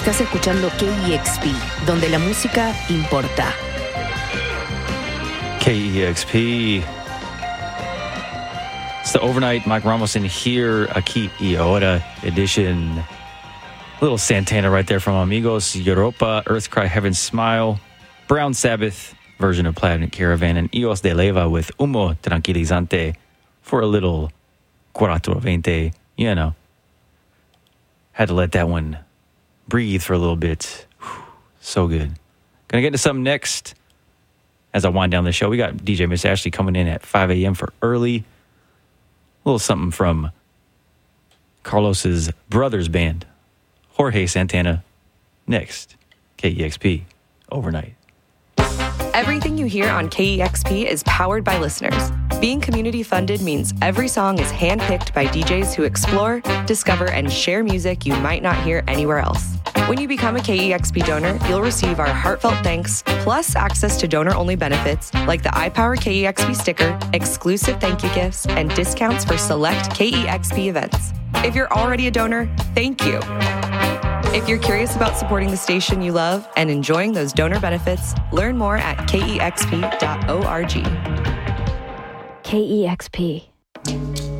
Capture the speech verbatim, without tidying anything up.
Estás escuchando K E X P, donde la música importa. K E X P. It's the overnight Mike Ramos in here, Aquí y Ahora edition. Little Santana right there from Amigos, Europa, Earthcry, Heaven Smile, Brown Sabbath version of Planet Caravan, and Eos de Leva with Humo Tranquilizante for a little Cuatro Veinte. You know, had to let that one breathe for a little bit. Whew, so good. Gonna get into something next as I wind down the show. We got D J Miss Ashley coming in at five a.m. for early. A little something from Carlos's brother's band, Jorge Santana, next. K E X P, Overnight. Everything you hear on K E X P is powered by listeners. Being community funded means every song is handpicked by D Js who explore, discover, and share music you might not hear anywhere else. When you become a K E X P donor, you'll receive our heartfelt thanks, plus access to donor-only benefits like the iPower K E X P sticker, exclusive thank you gifts, and discounts for select K E X P events. If you're already a donor, thank you. If you're curious about supporting the station you love and enjoying those donor benefits, learn more at K E X P dot org. K E X P.